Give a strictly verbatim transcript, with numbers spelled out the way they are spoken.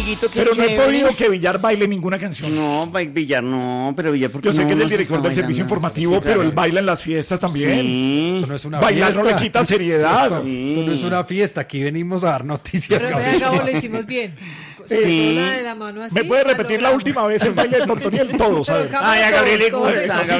amiguito, qué Pero no he chévere. podido que Villar baile ninguna canción. No, ba- Villar no, pero Villar porque Yo sé no, que es el no se director está del servicio bailando. informativo, Sí, pero claro. él baila en las fiestas también. Sí. No es una Bailar fiesta. no le quita seriedad. Esto, esto no es una fiesta, aquí venimos a dar noticias. Pero Gabriel. vea, Gabo, lo hicimos bien. Sí. La de la mano así, ¿Me puede la repetir la logramos. última vez el baile de Tontoniel? Todos, a ver. Pero, Ay, a Gabriel le todos, gusta. todos. Eso sí,